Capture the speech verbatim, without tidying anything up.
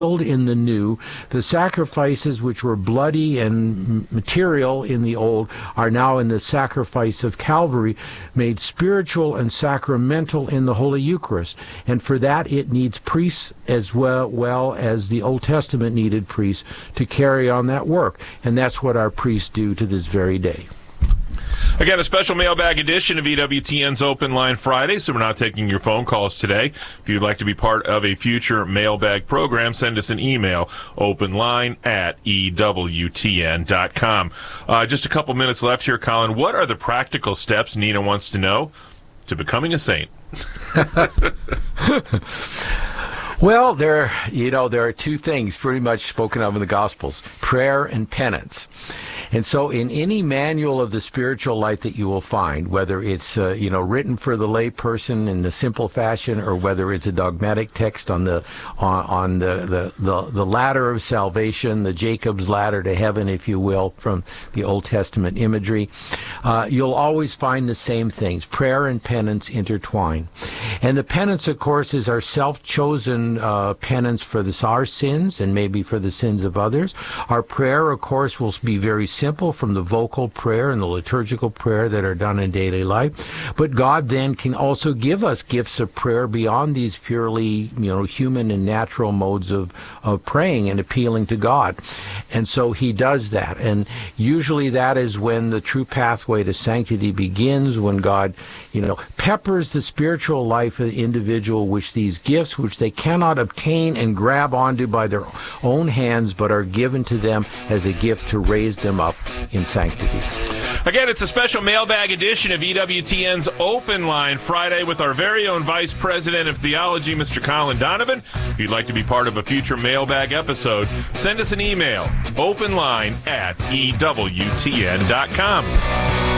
in the new. The sacrifices which were bloody and material in the old are now in the sacrifice of Calvary, made spiritual and sacramental in the Holy Eucharist. And for that it needs priests as well, well as the Old Testament needed priests to carry on that work. And that's what our priests do to this very day. Again, a special mailbag edition of E W T N's Open Line Friday, so we're not taking your phone calls today. If you'd like to be part of a future mailbag program, send us an email, openline at E W T N dot com. Uh, just a couple minutes left here, Colin. What are the practical steps, Nina wants to know, to becoming a saint? Well, there, you know, there are two things pretty much spoken of in the Gospels, prayer and penance. And so in any manual of the spiritual life that you will find, whether it's, uh, you know, written for the lay person in the simple fashion, or whether it's a dogmatic text on the on, on the, the, the, the ladder of salvation, the Jacob's ladder to heaven, if you will, from the Old Testament imagery, uh, you'll always find the same things. Prayer and penance intertwine. And the penance, of course, is our self-chosen uh, penance for the, our sins and maybe for the sins of others. Our prayer, of course, will be very simple, from the vocal prayer and the liturgical prayer that are done in daily life. But God then can also give us gifts of prayer beyond these purely, you know, human and natural modes of, of praying and appealing to God. And so he does that. And usually that is when the true pathway to sanctity begins, when God, you know, peppers the spiritual life of the individual with these gifts, which they cannot obtain and grab onto by their own hands, but are given to them as a gift to raise them up in sanctity. Again, it's a special mailbag edition of E W T N's Open Line Friday with our very own Vice President of Theology, Mister Colin Donovan. If you'd like to be part of a future mailbag episode, send us an email, openline at E W T N dot com.